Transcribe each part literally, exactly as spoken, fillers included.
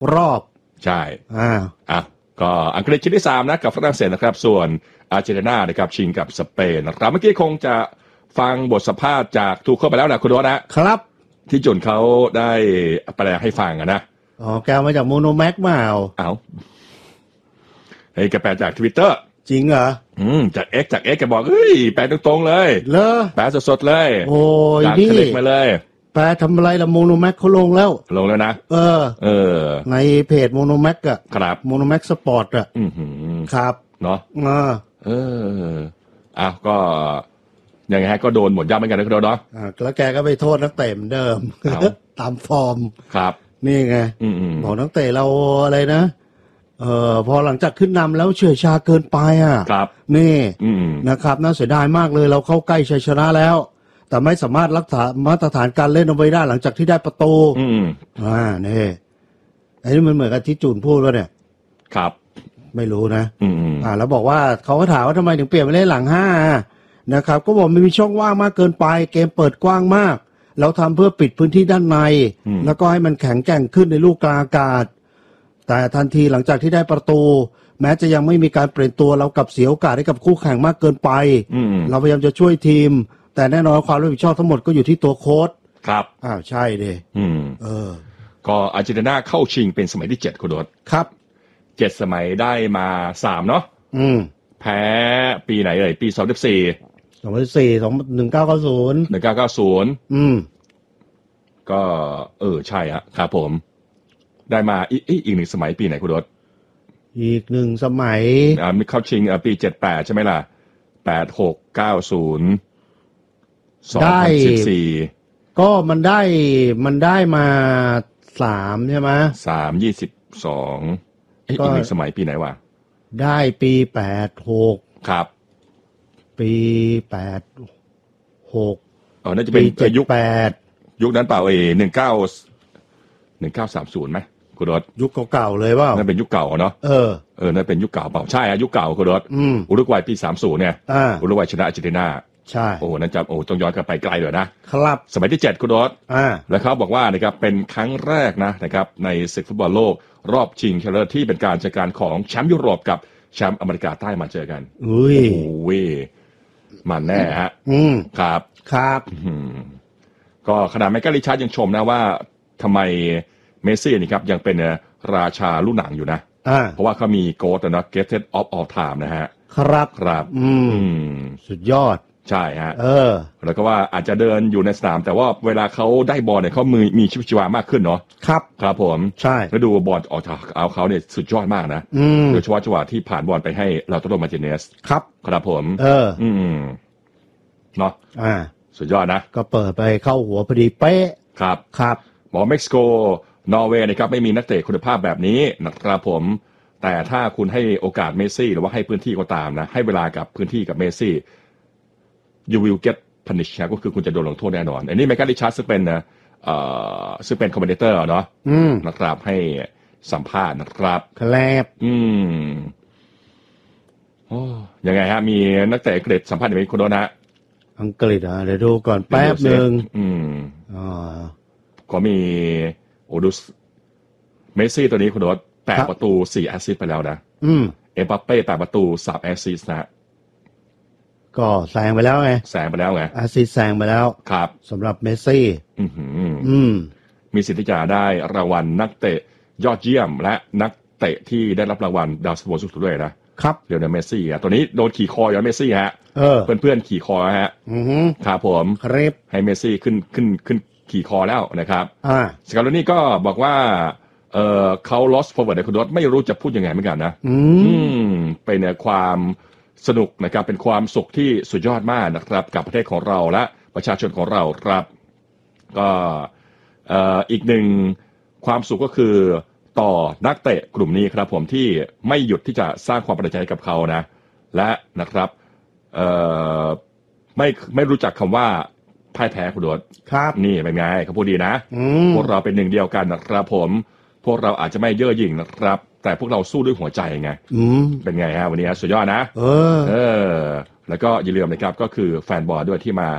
รอบใช่อ่าอ่ะก็อังกฤษชิงที่สามนะกับฝรั่งเศสนะครับส่วนอาร์เจนตินานะครับชิงกับสเปนนะครับเมื่อกี้คงจะฟังบทสัมภาษณ์จากทูเคิลไปแล้วนะคุณโดนนะครับที่จุนเขาได้แปลให้ฟังนะอ๋อแกมาจากโมโนแม็กมาเอาเอาไอ้แกแปลจาก Twitter จริงเหรออืมจาก X จาก X แกบอกเฮ้ยแปลตรงๆเลยเหรอแปลสดๆเลยโอ้ยนี่คลิกมาเลยแปลทำอะไรละโมโนแม็กเขาลงแล้วลงแล้วนะเออเออในเพจโมโนแม็กอะครับโมโนแม็กสปอร์ตอะอือหือครับเนาะเออเอออ้าวก็ยังไงฮะก็โดนหมดย่าเหมือนกันนะคุณโดนเนาะอ่าแล้วแกก็ไปโทษนักเตะเหมือนเดิมตามฟอร์มครับนี่ไงบอกนักเตะเราอะไรนะเอ่อพอหลังจากขึ้นนำแล้วเฉื่อยชาเกินไปอ่ะครับนี่นะครับน่าเสียดายมากเลยเราเข้าใกล้ชัยชนะแล้วแต่ไม่สามารถรักษามาตรฐานการเล่นเอาไว้ได้หลังจากที่ได้ประตูอืมอ่านี่ไอ้นี่มันเหมือนกับที่จูนพูดว่าเนี่ยครับไม่รู้นะอืมอ่าแล้วบอกว่าเขาก็ถามว่าทำไมถึงเปลี่ยนไปเล่นหลังห้านะครับก็บอกมันมีช่องว่างมากเกินไปเกมเปิดกว้างมากเราทำเพื่อปิดพื้นที่ด้านในแล้วก็ให้มันแข็งแกร่งขึ้นในลูกกลางอากาศแต่ทันทีหลังจากที่ได้ประตูแม้จะยังไม่มีการเปลี่ยนตัวเรากลับเสียโอกาสให้กับคู่แข่งมากเกินไปเราพยายามจะช่วยทีมแต่แน่นอนความรับผิดชอบทั้งหมดก็อยู่ที่ตัวโค้ชครับอ้าวใช่ดิอืมเออก็อาร์เจนตินาเข้าชิงเป็นสมัยที่เจ็ดคุณโดดครับเจ็ดสมัยได้มาสามเนาะอืมแพ้ปีไหนเอ่ยปีสองพันสิบสี่สองพันสี่สองหนึ่งเก้าเก้าศูนย์หนึ่งเก้าเก้าศูนย์อืมก็เออใช่ฮะครับผมได้มาอีกอีกหนึ่งสมัยปีไหนคุณโดดอีกหนึ่งสมัยอ่ามีเข้าชิงอ่าปีเจ็ดแปดใช่ไหมล่ะแปดหกเก้าศูนย์สองพันสิบสี่ก็มันได้มันได้มาสามใช่ไหมสามยี่สิบสองอีกหนึ่งสมัยปีไหนวะได้ปีแปดหกครับปีแปดหกอ๋อน่าจะเป็นยุคแปดยุคนั้นเปล่าเอหนึ่งเก้าหนึ่งเก้าสามศูนย์ไหมคุณรถยุคเก่าๆเลยว่านั่นเป็นยุคเก่าเนาะเออเออนั่นเป็นยุคเก่าเปล่าใช่อะยุคเก่าคุณรถอุรุกวัยปีสามสิบเนี่ยอุรุกวัยชนะอาร์เจนตินาใช่โอ้นั่นจะโอ้ต้องย้อนกลับไปไกลเลยนะครับสมัยที่เจ็ดคุณรถอ่าแล้วเขาบอกว่านะครับเป็นครั้งแรกนะนะครับในศึกฟุตบอลโลกรอบชิงชนะเลิศที่เป็นการเจอกันของแชมป์ยุโรปกับแชมป์อเมริกาใต้มาเจอกันอุ้ยโอ้ยมันแน่ฮะอืมครับครับก็ขณะแมกกาลิชาร์ดยังชมนะว่าทำไมเมสซี่นี่ครับยังเป็นราชาลูกหนังอยู่นะเพราะว่าเขามีโกลด์นะ Greatest of all time นะฮะครับครับอืมสุดยอดใช่ฮะเออแล้วก็ว่าอาจจะเดินอยู่ในสนามแต่ว่าเวลาเขาได้บอลเนี่ยเขามือมีชีวิตชีวามากขึ้นเนาะครับครับผมใช่แล้วดูบอลออกจากเอาเขาเนี่ยสุดยอดมากนะโดยเฉพาะจังหวะที่ผ่านบอลไปให้ลาโตโรมาร์ติเนสครับครับผมเอออืมเนาะอ่าสุดยอดนะก็เปิดไปเข้าหัวพอดีเป๊ะครับครับหมอเม็กซิโกนอร์เวย์นะครับไม่มีนักเตะคุณภาพแบบนี้นะครับผมแต่ถ้าคุณให้โอกาสเมสซี่หรือว่าให้พื้นที่ก็ตามนะให้เวลากับพื้นที่กับเมสซี่ you will get punish ก็คือคุณจะโดนลงโทษแน่นอนอันนี้แมกกาลิชาร์ดซึ่งเป็นเอ่อซึ่งเป็นคอมเมนเตอร์เนาะนะครับให้สัมภาษณ์นะครับครับอืมโอ้ยังไงฮะมีนักเตะอังกฤษสัมภาษณ์อย่างนี้คุณโดนะอังกฤษอ่ะเดี๋ยวดูก่อนแป๊บนึงอืมอ๋อก็มีโอดุสเมสซี่ตัวนี้คุณโดแปดประตูสี่แอสซิสต์ไปแล้วนะอืมเอ็มบัปเป้แปดประตูสามแอสซิสต์นะก็แซงไปแล้วไงแซงไปแล้วไงแอสซิสต์แซงไปแล้วครับสำหรับเมสซี่อือหืออืมมีสิทธิ์ที่จะได้รางวัลนักเตะยอดเยี่ยมและนักเตะที่ได้รับรางวัลดาวซันโวสูงสุดด้วยนะครับเรียวเนลเมสซี่อ่ะตัวนี้โดนขี่คออยู่เมสซี่ฮะเออเพื่อนๆขี่คอฮะอือหือครับผมครับให้เมสซี่ขึ้นขึ้นขึ้นขี่คอแล้วนะครับอ่าสกาโลนี่ก็บอกว่าเออเขา lost forward ในคุณรถไม่รู้จะพูดยังไงเหมือนกันนะอืมเป็นความสนุกนะครับเป็นความสุขที่สุดยอดมากนะครับกับประเทศของเราและประชาชนของเราครับก็เอ่ออีกหนึ่งความสุขก็คือต่อนักเตะกลุ่มนี้ครับผมที่ไม่หยุดที่จะสร้างความประทับใจกับเขานะและนะครับเอ่อไม่ไม่รู้จักคำว่าพ่ายแพ้คุณโดดครับนี่เป็นไงเขาพูดดีนะพวกเราเป็นหนึ่งเดียวกันนะครับผมพวกเราอาจจะไม่เย่อหยิ่งนะครับแต่พวกเราสู้ด้วยหัวใจไงเป็นไงฮะวันนี้สุดยอดนะเออเออแล้วก็อย่าลืมนะครับก็คือแฟนบอลด้วยที่มา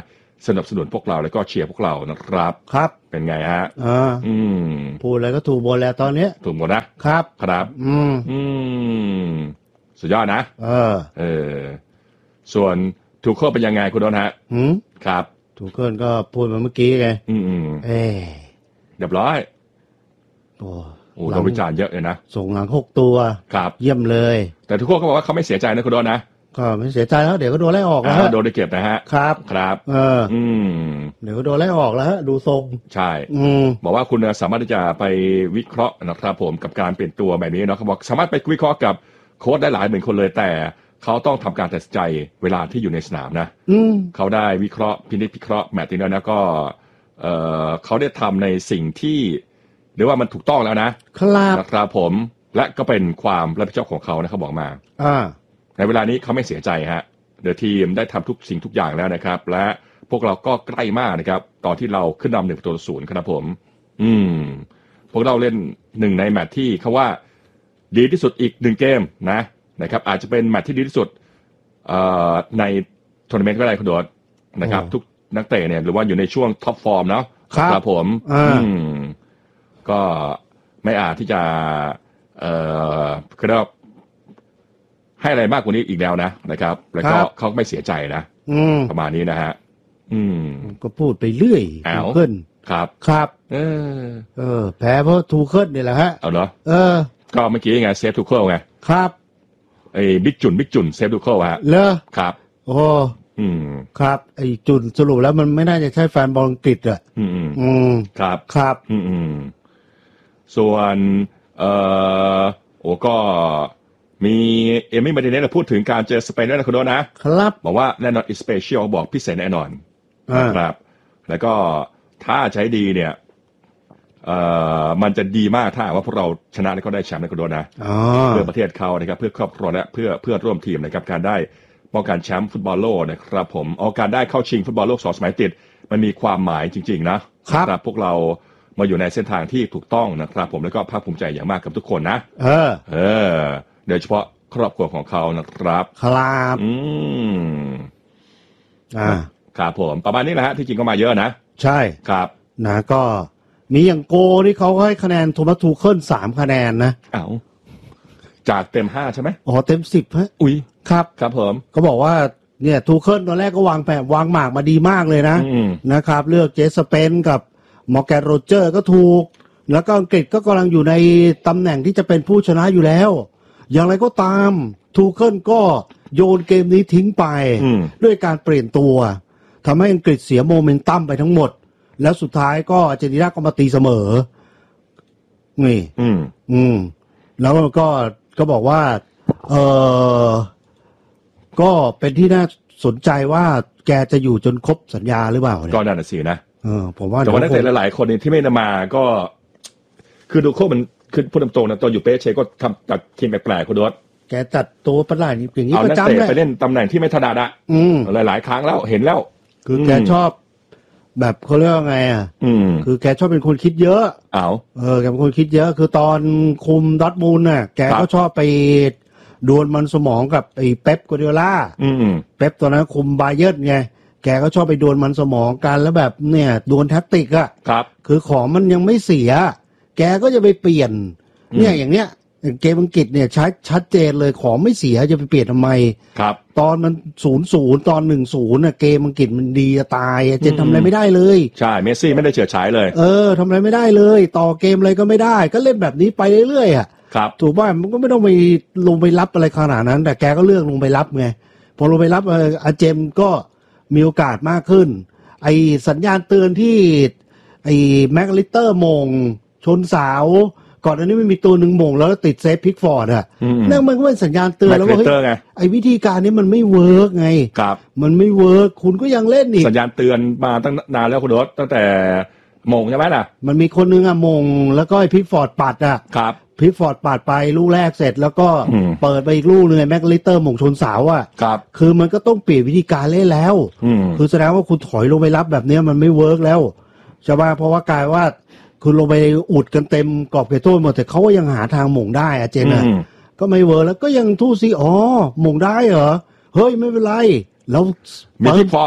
สนับสนุนพวกเราแล้วก็เชียร์พวกเรานะครับครับเป็นไงฮะอ่าอืมพูดอะไรก็ถูกหมดแล้วตอนนี้ถูกหมดนะครับครับอืมอืมสุดยอดนะเออเออส่วนทูเคิลเป็นยังไงคุณโดนฮะอืมครับทูเคิลก็พูดมาเมื่อกี้ไงอืมอืมเอ๊เรียบร้อยโอ้โอ้เราวิจารณ์เยอะเลยนะส่งหลังหกตัวครับเยี่ยมเลยแต่ทุกคนก็บอกว่าเขาไม่เสียใจนะคุณโดนนะก็ไม่เสียใจแล้วเดี๋ยวก็โดนไล่ออกแล้วโดนได้เก็บนะฮะครับครับเอออืมเดี๋ยวก็โดนไล่ออกแล้วฮะดูทรงใช่อืมบอกว่าคุณสามารถที่จะไปวิเคราะห์นะครับผมกับการเปลี่ยนตัวแบบนี้เนาะเขาบอกสามารถไปวิเคราะห์กับโค้ชได้หลายหมื่นคนเลยแต่เขาต้องทำการตัดสินใจเวลาที่อยู่ในสนามนะเขาได้วิเคราะห์พินิจพิเคราะห์แมตช์นี้แล้วนะก็เออเขาได้ทำในสิ่งที่เรียกว่ามันถูกต้องแล้วนะครับนะครับผมและก็เป็นความรับผิดชอบของเขานะเขาบอกมาอ่าในเวลานี้เขาไม่เสียใจฮะเดอะทีมได้ทำทุกสิ่งทุกอย่างแล้วนะครับและพวกเราก็ใกล้มากนะครับตอนที่เราขึ้นนำหนึ่งประตูต่อศูนย์ครับผมอืมพวกเราเล่นหนึ่งในแมตช์ที่เขาว่าดีที่สุดอีกหนึ่งเกมนะนะครับอาจจะเป็นแมตช์ที่ดีที่สุดในทัวร์นาเมนต์ก็ได้คุณโดดนะครับทุกนักเตะเนี่ยหรือว่าอยู่ในช่วงท็อปฟอร์มเนาะครับผมอืมก็ไม่อาจที่จะเอ่อคือเราให้อะไรมากกว่านี้อีกแล้วนะนะครับแล้วก็เขาไม่เสียใจนะประมาณนี้นะฮะอืมก็พูดไปเรื่อยทูเคิลครับครับเออเออแพ้เพราะทูเคิลนี่แหละฮะเอาเนาะเออก็เมื่อกี้ไงเซฟทูเคิลไงครับไอ้บิ๊กจุนบิ๊กจุนเซฟทูเคิลฮะเหรอครับโอ้อืมครับไอ้จุนสรุปแล้วมันไม่น่าจะใช่แฟนบอลอังกฤษอ่ะอืมอืมครับครับอืมอืมส่วนเอ่อโอ้ก็มีเอมี่มาร์ติเนสพูดถึงการเจอสเปนด้วยนะคุณโดนะครับบอกว่าแน่นอนอิสเปเชียลบอกพิเศษแน่นอนนะครับแล้วก็ถ้าใช้ดีเนี่ยเอ่อมันจะดีมากถ้าว่าพวกเราชนะแล้วก็ได้แชมป์นะคุณโดนะเพื่อประเทศเขานะครับเพื่อครอบครัวและเพื่อเพื่อร่วมทีมนะครับการได้ป้องกันแชมป์ฟุตบอลโลกนะครับผมเอาการได้เข้าชิงฟุตบอลโลกสองสมัยติดมันมีความหมายจริงๆนะครับพวกเรามาอยู่ในเส้นทางที่ถูกต้องนะครับผมแล้วก็ภาคภูมิใจอย่างมากกับทุกคนนะเออเออโดยเฉพาะครอบครัวของเขานะครับครับอืมอ่าครับผมประมาณนี้แหละฮะที่จริงก็มาเยอะนะใช่ครับนะก็มีอย่างโกที่เขาให้คะแนนโทมัสทูเคิลสามคะแนนนะอ้าวจากเต็มห้าใช่ไหมอ๋อเต็มสิบฮะอุ้ยครับครับผมก็บอกว่าเนี่ยทูเคิลตอนแรกก็วางแผนวางหมากมาดีมากเลยนะนะครับเลือกเจสเปนกับมอร์แกนโรเจอร์ก็ถูกแล้วก็อังกฤษก็กำลังอยู่ในตำแหน่งที่จะเป็นผู้ชนะอยู่แล้วอย่างไรก็ตามทูเคิลก็โยนเกมนี้ทิ้งไปด้วยการเปลี่ยนตัวทำให้อังกฤษเสียโมเมนตัมไปทั้งหมดแล้วสุดท้ายก็อาร์เจนตินาก็มาตีเสมอนี่อืมอืมแล้วก็ก็บอกว่าเออก็เป็นที่น่าสนใจว่าแกจะอยู่จนครบสัญญาหรือเปล่าก็นั่นสินะเออผมว่าแต่ว่านักเตะหลายๆคนที่ไม่ได้มาก็คือดูโค้ชมันคือพูดตรงๆนะตอนอยู่เปเชก็ทำตัดทีมแปลกๆคุณโดสแกตัดตัวประหลาดอย่างนี้ประจำเลยเอานักเตะไปเล่นตำแหน่งที่ไม่ถนัดอ่ะหลายๆครั้งแล้วเห็นแล้วคือแกชอบแบบเขาเรียกว่าไงอ่ะคือแกชอบเป็นคนคิดเยอะเอาเออแกเป็นคนคิดเยอะคือตอนคุมดอร์ทมูลน่ะแกก็ชอบไปดวลมันสมองกับไอ้เป๊ปกัวร์ดิโอลาเป๊ปตอนนั้นคุมบาเยิร์นไงแกก็ชอบไปดวลมันสมองกันแล้วแบบเนี่ยดวลแท็กติกอ่ะครับคือของมันยังไม่เสียแกก็จะไปเปลี่ยนเนี่ยอย่างเนี้ยเกมอังกฤษเนี่ยชัดชัดเจนเลยของไม่เสียจะไปเปลี่ยนทำไมครับตอนมันศูนย์ศูนย์ตอนหนึ่งศูนย์น่ะเกมอังกฤษมันดีจะตายเจนทำอะไรไม่ได้เลยใช่เมสซี่ไม่ได้เฉิดฉายเลยเออทำอะไรไม่ได้เลยต่อเกมอะไรก็ไม่ได้ก็เล่นแบบนี้ไปเรื่อยๆอ่ะครับถูกป่ะมันก็ไม่ต้องไปลงไปรับอะไรขนาดนั้นแต่แกก็เลือกลงไปรับไงพอลงไปรับอาเจมก็มีโอกาสมากขึ้นไอสัญญาณเตือนที่ไอแม็กลิเตอร์มงชนเสาก่อนอันนี้ไม่มีตัวหนึ่งมงแล้วติดเซฟพิกฟอร์ดอ่ะนั่นมันก็เป็นสัญญาณเตือนแล้วว่าเฮ้ยไอ้วิธีการนี้มันไม่เวิร์กไงครับมันไม่เวิร์กคุณก็ยังเล่นอีกสัญญาณเตือนมาตั้งนานแล้วคุณโรสตั้งแต่มงใช่ไหมล่ะมันมีคนนึงอ่ะมงแล้วก็ไอ้พิกฟอร์ดปัดอ่ะครับพิกฟอร์ดปัดไปลูกแรกเสร็จแล้วก็เปิดไปอีกลูกนึงไอ้แม็กลิเตอร์มงชนเสาอ่ะครับคือมันก็ต้องเปลี่ยนวิธีการเล่นแล้วคือแสดงว่าคุณถอยลงไปรับแบบนี้มันไม่เวิร์กแล้วใช่ป่ะเพราะว่ากลายว่าคุณลงไปอุดกันเต็มกรอบเขตโทษหมดแต่เขาก็ยังหาทางหม่งได้อะเจนอะก็ไม่เวิร์กแล้วก็ยังทู่ซีอ๋อหม่งได้เหรอเฮ้ยไม่เป็นไรแล้วมีพิกฟอร์ด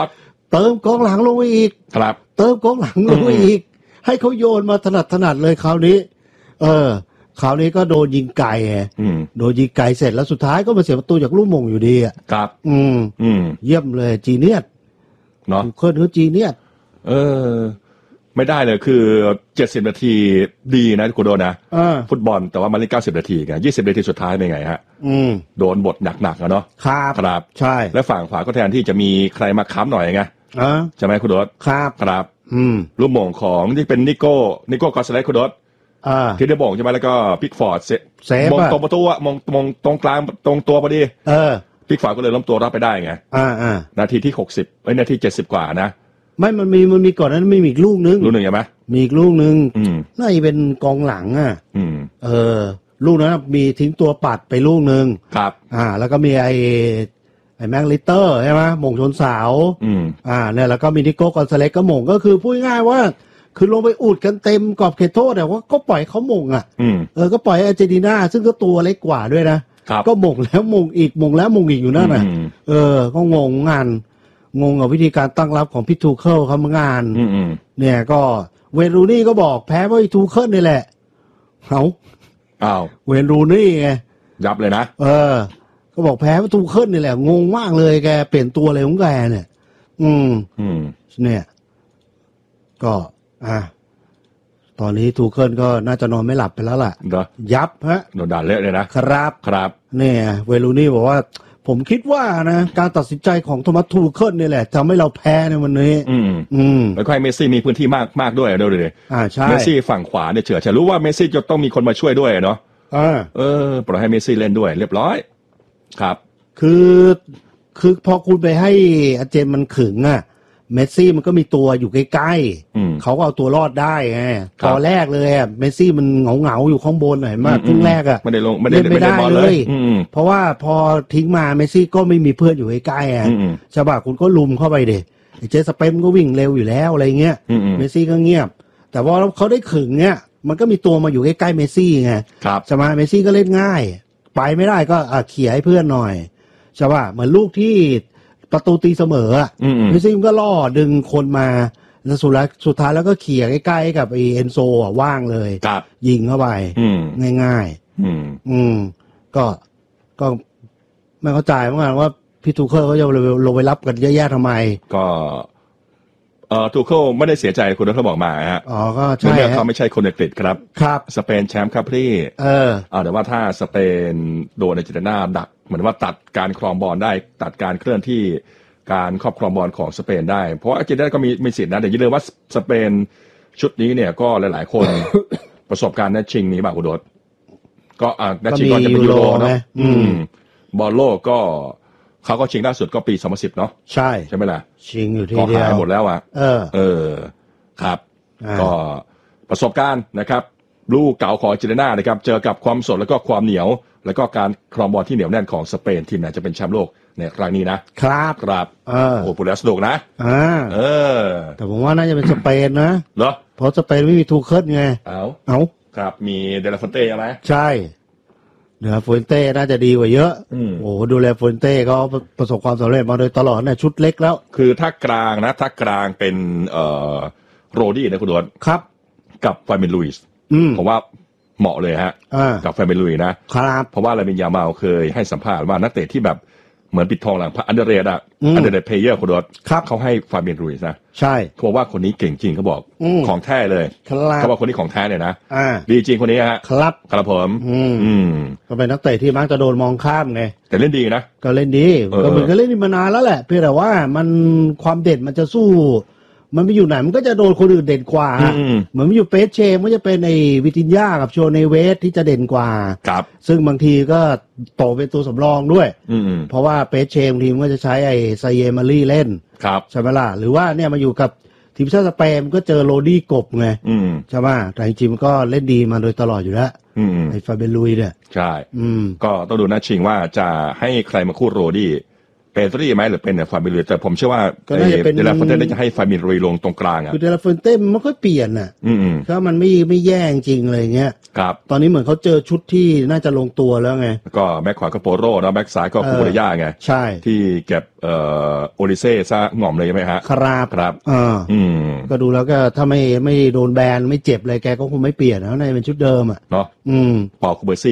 เติมกองหลังลงไปอีกครับเติมกองหลังลงไปอีกให้เขาโยนมาถนัดถนัดเลยคราวนี้เออคราวนี้ก็โดนยิงไกลไงโดนยิงไกลเสร็จแล้วสุดท้ายก็มาเสียประตูจากลูกมงอยู่ดีอ่ะครับอืมอืมเยี่ยมเลยจีเนียสเนาะคนเขาจีเนียสเออไม่ได้เลยคือเจ็ดสิบนาทีดีนะคุณโดนนะฟุตบอลแต่ว่ามันเล่นเก้าสิบนาทีไงยี่สิบนาทีสุดท้ายเป็นไงฮะอืมโดนบทหนักๆอ่ะเนาะครับครับใช่และฝั่งขวาก็แทนที่จะมีใครมาค้ำหน่อยไงอ่าใช่ไหมคุณโดนครับครับอืมลูกโมงของที่เป็นนิโก้นิโก้กอสเลสคุณโดนอ่าที่ได้บ่งใช่ไหมแล้วก็พิกฟอร์ดเซฟมงตรงประตูอะมงมงตรงกลางตรงตัวพอดีเออพิกฟอร์ดก็เลยล้มตัวรับไปได้ไงอ่าอ่านาทีที่หกสิบเอ้ยนาทีเจ็ดสิบกว่านะไม่มันมีมันมีก่อนนั้นไม่มีอีกลูกนึงลูกนึงใช่ไหมมีอีกลูกนึงน่าจะเป็นกองหลังอ่ะเออลูกนั้นมีทิ้งตัวปัดไปลูกนึงครับอ่าแล้วก็มีไอไอแม็กลิเตอร์ใช่ไหมหม่งชนเสาอ่าเนี่ยแล้วก็มีนิโก้กอนซาเลสก็หม่งก็คือพูดง่ายว่าคือลงไปอุดกันเต็มกรอบเขตโทษแต่ว่าก็ปล่อยเขาหม่งอ่ะเออก็ปล่อยอาร์เจนตินาซึ่งก็ตัวเล็กกว่าด้วยนะก็หม่งแล้วหม่งอีกหม่งแล้วหม่งอีกอยู่นั่นน่ะเออก็งงงานงงกับวิธีการตั้งรับของพี่ทูเคิลทำงานเนี่ยก็เวรูนี่ก็บอกแพ้เพราะทูเคิลนี่แหละเขาอ้าวเวรูนี่ไงยับเลยนะเออก็บอกแพ้เพราะทูเคิลนี่แหละงงมากเลยแกเปลี่ยนตัวอะไรของแกเนี่ยอืมอืมเนี่ยก็อ่ะตอนนี้ทูเคิลก็น่าจะนอนไม่หลับไปแล้วล่ะยับฮะโดนด่าเละเลยนะครับครับเนี่ยเวรูนี่บอกว่าผมคิดว่านะการตัดสินใจของโทมัสทูเคิลนี่แหละทำให้เราแพ้ในวันนี้อืมอืมแล้วก็ให้เมสซี่มีพื้นที่มากมากด้วยเดี๋ยวเลยอ่าใช่เมสซี่ฝั่งขวาเนี่ยเฉื่อยจะรู้ว่าเมสซี่จะต้องมีคนมาช่วยด้วยเนาะอ่าเออปล่อยให้เมสซี่เล่นด้วยเรียบร้อยครับคือคือพอคุณไปให้อาเจนมันขึงอ่ะเมสซี่มันก็มีตัวอยู่ใกล้ๆเขาก็เอาตัวรอดได้ไงตอนแรกเลยอ่ะเมสซี่มันเหงาๆอยู่ข้างบนหน่อยมากครึ่งแรกอ่ะไม่ได้ลงไม่ได้ไม่ได้เลยเพราะว่าพอทิ้งมาเมสซี่ก็ไม่มีเพื่อนอยู่ใกล้ๆอ่ะใช่ป่ะคุณก็ลุมเข้าไปเด็เจสเปนก็วิ่งเร็วอยู่แล้วอะไรเงี้ยเมสซี่ก็เงียบแต่ว่าเขาได้ขึงเนี้ยมันก็มีตัวมาอยู่ใกล้ๆเมสซี่ไงใช่ไหมเมสซี่ก็เล่นง่ายไปไม่ได้ก็เขี่ยให้เพื่อนหน่อยใช่ป่ะเหมือนลูกที่ประตูตีเสมออ่ะเมสซี่ก็ล่อดึงคนมาแล้วสุดท้ายสุดท้ายแล้วก็เขี่ยใกล้ๆกับไอเอนโซอ่ะว่างเลยยิงเข้าไปง่ายๆอืมอืมก็ก็ไม่เข้าใจเหมือนกันว่าพี่ทูเคิลเขาจะลงไปรับกันเยอะแยะทำไมก็เอ่อทูเคิลไม่ได้เสียใจคุณเขาบอกมาฮะอ๋อก็ใช่เขาไม่ใช่คนอังกฤษครับครับสเปนแชมป์ครับพี่เอออ่าแต่ว่าถ้าสเปนโดนอาร์เจนตินาดักเหมือนว่าตัดการครองบอลได้ตัดการเคลื่อนที่การครอบครองบอลของสเปนได้เพราะอาร์เจนตินาก็มีมีสิทธินะแต่อย่าลืมว่าสเปนชุดนี้เนี่ยก็หลายๆคน ประสบการณ์ในชิงนี้บ่าคุณโดดก็อ่าในชิงก่อนจะเป็นยูโรเนาะอืมบอลโลกก็เขาก็ชิงล่าสุดก็ปีสองพันสิบเนาะใช่ใช่ไหมล่ะชิงอยู่ทีเดียวก็หายหมดแล้วอ่ะเออเออครับก็ประสบการณ์นะครับลูกเก่าของอาร์เจนตินานะครับเจอกับความสดแล้วก็ความเหนียวแล้วก็การครองบอลที่เหนียวแน่นของสเปนทีมไหนจะเป็นแชมป์โลกในครั้งนี้นะครับครับเออโอ้พูดแล้วสนุกนะอ่าเออแต่ผมว่าน่าจะเป็นสเปนนะเหรอเพราะสเปนไม่มีทูเคิลไงเอาเอาครับมีเดลาฟอนเต้ใช่ไหมใช่เดลาฟอนเต้น่าจะดีกว่าเยอะโอ้ดูแลฟอนเต้ก็ประสบความสำเร็จมาโดยตลอดเนี่ยชุดเล็กแล้วคือถ้ากลางนะถ้ากลางเป็นเอ่อโรดี้นะคุณดวนครับกับฟาบินลุยส์ผมว่าเหมาะเลยฮะกับแฟนเบลุยนะครับเพราะว่าลามินยามาลเคยให้สัมภาษณ์ว่านักเตะที่แบบเหมือนปิดทองหลังอันเดอร์เรดอ่ะอันเดอร์เรดเพลเยอร์คนดเขาให้ฟาเบียนลุยส์นะใช่เขาบอกว่าคนนี้เก่งจริงเขาบอกของแท้เลยเขาบอกคนนี้ของแท้เลยนะดีจริงคนนี้ฮะครับครับผมก็เป็นนักเตะที่มักจะโดนมองข้ามไงแต่เล่นดีนะก็เล่นดีก็เหมือนก็เล่นมานานแล้วแหละเพียงแต่ว่ามันความเด่นมันจะสู้มันไปอยู่ไหนมันก็จะโดนคนอื่นเด่นกว่าเหมือนมันอยู่เปเชมก็จะเป็นไอ้วิตินญากับโชเนเวสที่จะเด่นกว่าครับซึ่งบางทีก็โตเป็นตัวสำรองด้วยเพราะว่าเปเชมทีมก็จะใช้ไอ้ไซเยมารีเล่นใช่ไหมล่ะหรือว่าเนี่ยมาอยู่กับทีมชาติสเปนก็เจอโรดี้กบไงใช่ไหมแต่จริงๆมันก็เล่นดีมาโดยตลอดอยู่แล้วไอ้ฟาเบลุยเนี่ยใช่ก็ต้องดูนะชิงว่าจะให้ใครมาคู่โรดี้เปโตรี่ไหมหรือเป็นเนี่ยฟาบินลุยแต่ผมเชื่อว่าก็น่าจะเป็นเดลาฟอนเต้น่าจะให้ฟาบินลุยลงตรงกลางอ่ะคือเดลาฟอนเต้มันไม่ค่อยเปลี่ยนอ่ะอืมถ้ามันไม่ไม่แย่จริงอะไรเงี้ยครับตอนนี้เหมือนเขาเจอชุดที่น่าจะลงตัวแล้วไงก็แม็กขวาก็โปโร่นะแม็กซ้ายก็คูเบย่าไงใช่ที่เก็บเอ่อโอลิเซ่ซะหง่อมเลยใช่ไหมฮะครับครับอ่าอืมก็ดูแล้วก็ถ้าไม่ไม่โดนแบนไม่เจ็บอะไรแกก็คงไม่เปลี่ยนแล้วในเป็นชุดเดิมอ่ะเนาะอืมปอคูเบอร์ซี่